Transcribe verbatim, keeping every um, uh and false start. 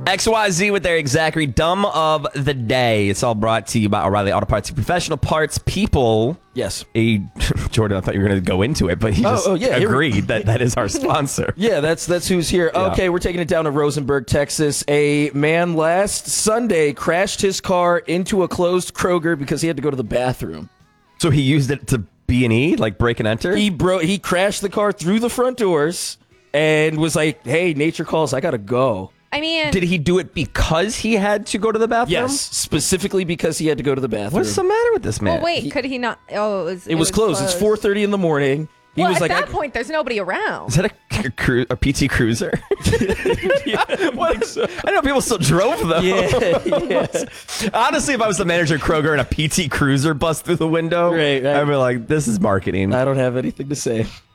X Y Z with their exactly dumb of the day. It's all brought to you by O'Reilly Auto Parts, professional parts people. Yes. A, Jordan, I thought you were going to go into it, but he Oh, just oh, yeah, here we- agreed that that is our sponsor. Yeah, that's that's who's here. Yeah. Okay, we're taking it down to Rosenberg, Texas. A man last Sunday crashed his car into a closed Kroger because he had to go to the bathroom. So he used it to B and E, like break and enter? He bro he crashed the car through the front doors and was like, "Hey, nature calls, I got to go." I mean, Did he do it because he had to go to the bathroom? Yes, specifically because he had to go to the bathroom. What's the matter with this man? well, wait, could he not? Oh, it was. It was closed. It's four thirty in the morning. He Well, was at like, that I- point, there's nobody around. Is that a, cru- a P T Cruiser? What? I know people still drove them. Yeah, yeah. Honestly, if I was the manager of Kroger and a P T Cruiser bust through the window, Right, right. I'd be like, this is marketing. I don't have anything to say.